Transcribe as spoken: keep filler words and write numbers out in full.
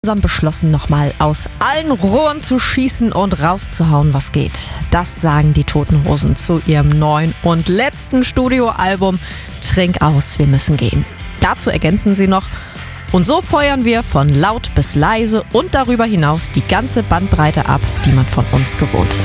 Gemeinsam beschlossen, nochmal aus allen Rohren zu schießen und rauszuhauen, was geht. Das sagen die Toten Hosen zu ihrem neuen und letzten Studioalbum Trink aus, wir müssen gehen. Dazu ergänzen sie noch: Und so feuern wir von laut bis leise und darüber hinaus die ganze Bandbreite ab, die man von uns gewohnt ist.